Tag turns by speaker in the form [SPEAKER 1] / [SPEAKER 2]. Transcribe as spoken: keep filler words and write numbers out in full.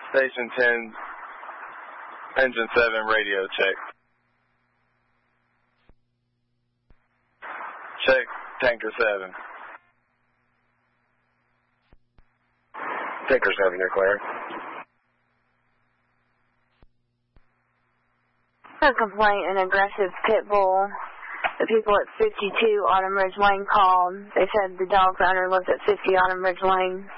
[SPEAKER 1] Station ten, Engine seven, radio check. Check, Tanker seven.
[SPEAKER 2] Tanker seven, you're clear.
[SPEAKER 3] A complaint, an aggressive pit bull. The people at fifty-two Autumn Ridge Lane called. They said the dog's owner lives at fifty Autumn Ridge Lane.